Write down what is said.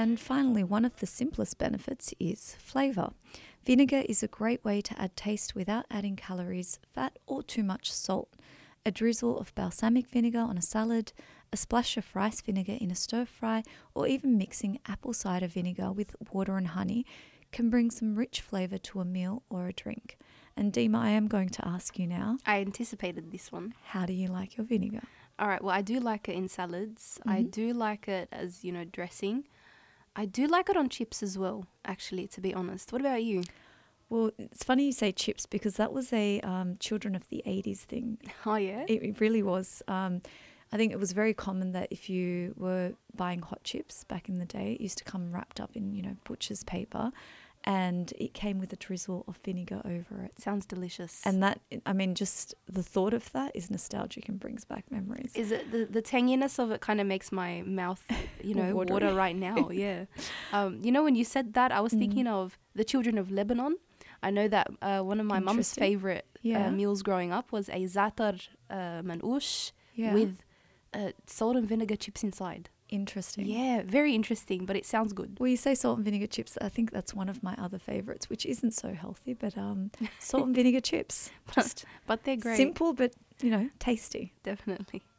And finally, one of the simplest benefits is flavour. Vinegar is a great way to add taste without adding calories, fat, or too much salt. A drizzle of balsamic vinegar on a salad, a splash of rice vinegar in a stir fry, or even mixing apple cider vinegar with water and honey can bring some rich flavour to a meal or a drink. And Dima, I am going to ask you now, I anticipated this one. how do you like your vinegar? All right, well, I do like it in salads. I do like it as, dressing. I do like it on chips as well, actually, to be honest. What about you? Well, it's funny you say chips because that was a children of the 80s thing. Oh, yeah? It really was. I think it was very common that if you were buying hot chips back in the day, it used to come wrapped up in, butcher's paper, and it came with a drizzle of vinegar over it. Sounds delicious. And that, just the thought of that is nostalgic and brings back memories. Is it the tanginess of it kind of makes my mouth, water right now? Yeah. When you said that, I was thinking of the children of Lebanon. I know that one of my mum's favorite meals growing up was a za'atar manoush with salt and vinegar chips inside. Interesting. Yeah, very interesting, but it sounds good. Well, you say salt and vinegar chips. I think that's one of my other favorites, which isn't so healthy, but salt and vinegar chips. Just but they're great. simple, but, tasty. Definitely.